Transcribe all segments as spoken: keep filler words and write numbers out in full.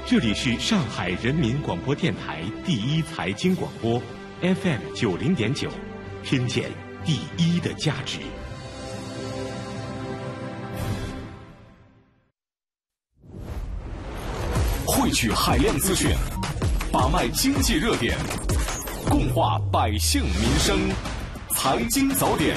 这里是上海人民广播电台第一财经广播 F M 九零点九，听见第一的价值。 汇聚海量资讯，把脉经济热点，共话百姓民生。财经早点。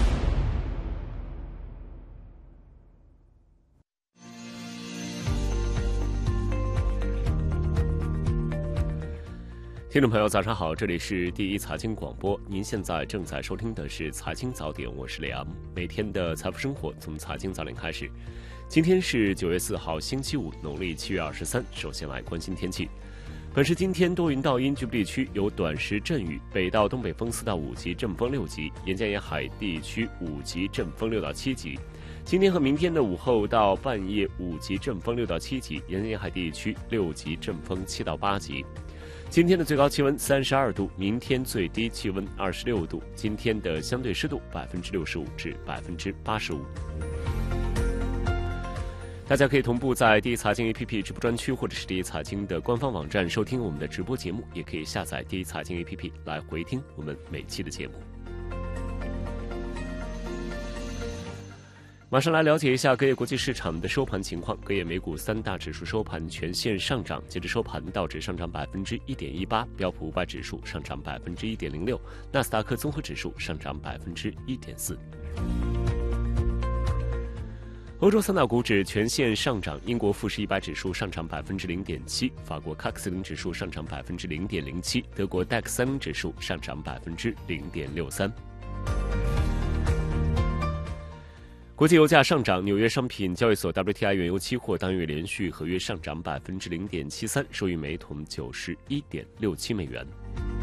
听众朋友早上好，这里是第一财经广播，您现在正在收听的是财经早点，我是雷昂。每天的财富生活从财经早点开始。今天是九月四号星期五，农历七月二十三。首先来关心天气。本市今天多云到阴，局部地区有短时阵雨，北到东北风四到五级，阵风六级，沿江沿海地区五级，阵风六到七级。今天和明天的午后到半夜五级，阵风六到七级，沿江沿海地区六级，阵风七到八级。今天的最高气温三十二度，明天最低气温二十六度。今天的相对湿度百分之六十五至百分之八十五。大家可以同步在第一财经 A P P 直播专区或者是第一财经的官方网站收听我们的直播节目，也可以下载第一财经 A P P 来回听我们每期的节目。马上来了解一下隔夜国际市场的收盘情况。隔夜美股三大指数收盘全线上涨，截至收盘，道指上涨百分之一点一八，标普五百指数上涨百分之一点零六，纳斯达克综合指数上涨百分之一点四。欧洲三大股指全线上涨，英国富时一百指数上涨百分之零点七，法国卡克斯林指数上涨百分之零点零七，德国戴克三零指数上涨百分之零点六三。国际油价上涨，纽约商品交易所 W T I 原油期货当月连续合约上涨百分之零点七三，收于每桶九十一点六七美元。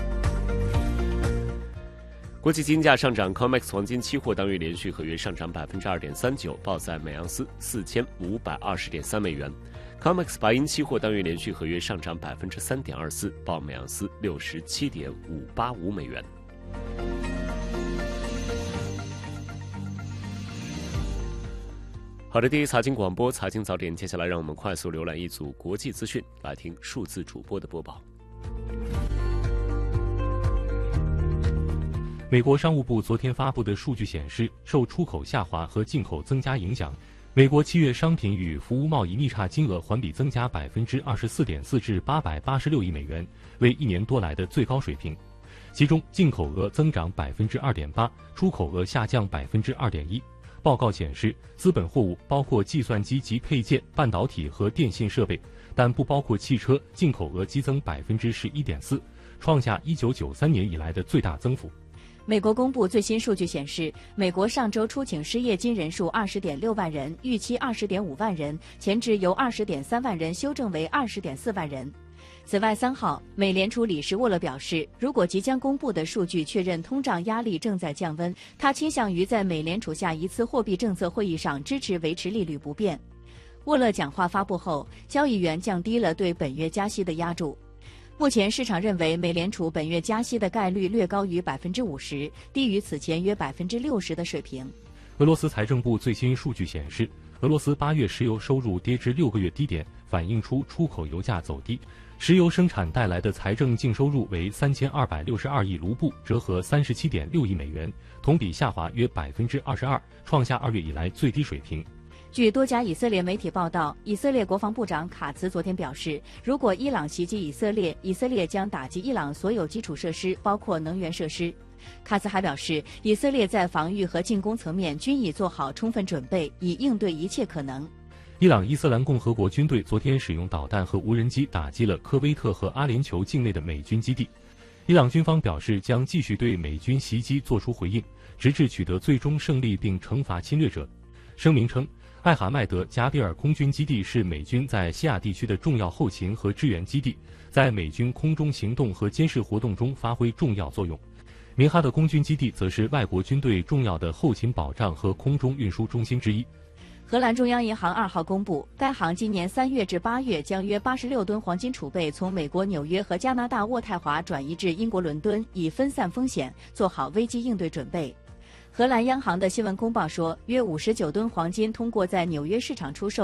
国际金价上涨 ，C O M E X 黄金期货当月连续合约上涨百分之二点三九，报在每盎司四千五百二十点三美元。C O M E X 白银期货当月连续合约上涨百分之三点二四，报每盎司六十七点五八五美元。好的，第一财经广播财经早点，接下来让我们快速浏览一组国际资讯，来听数字主播的播报。 美国商务部昨天发布的数据显示，受出口下滑和进口增加影响，美国七月商品与服务贸易逆差金额环比增加百分之二十四点四至八百八十六亿美元，为一年多来的最高水平。其中，进口额增长百分之二点八，出口额下降百分之二点一。报告显示，资本货物包括计算机及配件、半导体和电信设备，但不包括汽车，进口额激增百分之十一点四，创下一九九三年以来的最大增幅。 美国公布最新数据显示，美国上周出请失业金人数二十点六万人，预期二十点五万人，前值由二十点三万人修正为二十点四万人。此外，三号，美联储理事沃勒表示，如果即将公布的数据确认通胀压力正在降温，他倾向于在美联储下一次货币政策会议上支持维持利率不变。沃勒讲话发布后，交易员降低了对本月加息的压注。目前市场认为美联储本月加息的概率略高于百分之五十，低于此前约百分之六十的水平。 俄罗斯财政部最新数据显示，俄罗斯八月石油收入跌至六个月低点，反映出出口油价走低。石油生产带来的财政净收入为三千二百六十二亿卢布，折合三十七点六亿美元，同比下滑约百分之二十二，创下二月以来最低水平。 据多家以色列媒体报道，以色列国防部长卡茨昨天表示，如果伊朗袭击以色列，以色列将打击伊朗所有基础设施，包括能源设施。卡茨还表示，以色列在防御和进攻层面均已做好充分准备，以应对一切可能。 伊朗伊斯兰共和国军队昨天使用导弹和无人机打击了科威特和阿联酋境内的美军基地。伊朗军方表示将继续对美军袭击作出回应，直至取得最终胜利并惩罚侵略者。声明称，艾哈迈德加比尔空军基地是美军在西亚地区的重要后勤和支援基地，在美军空中行动和监视活动中发挥重要作用。明哈的空军基地则是外国军队重要的后勤保障和空中运输中心之一。 荷兰中央银行二号公布，该行今年三月至八月将约八十六吨黄金储备从美国纽约和加拿大渥太华转移至英国伦敦，以分散风险，做好危机应对准备。荷兰央行的新闻公报说，约五十九吨黄金通过在纽约市场出售